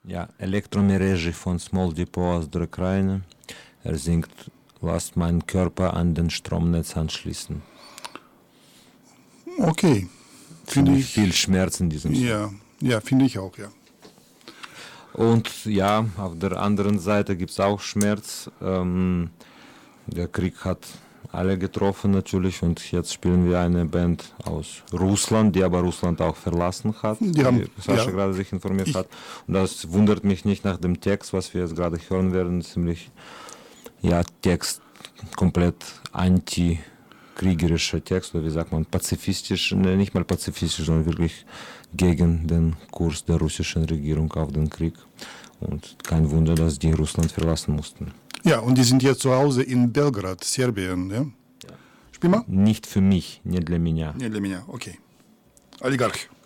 Ja, Elektromereji von Small Depot aus der Ukraine. Er singt, lasst meinen Körper an den Stromnetz anschließen. Okay. Finde ich viel Schmerz in diesem Song. Ja, finde ich auch, ja. Und ja, auf der anderen Seite gibt es auch Schmerz. Der Krieg hat alle getroffen natürlich und jetzt spielen wir eine Band aus Russland, die aber Russland auch verlassen hat, wie Sascha gerade sich informiert hat. Und das wundert mich nicht nach dem Text, was wir jetzt gerade hören werden, ziemlich, Text komplett anti-kriegerischer Text, oder wie sagt man, pazifistisch, nicht mal pazifistisch, sondern wirklich gegen den Kurs der russischen Regierung auf den Krieg. Und kein Wunder, dass die Russland verlassen mussten. Ja, und die sind jetzt zu Hause in Belgrad, Serbien, ja? Spiel mal? Nicht für mich, не для меня. Не для меня, okay. Oligarch.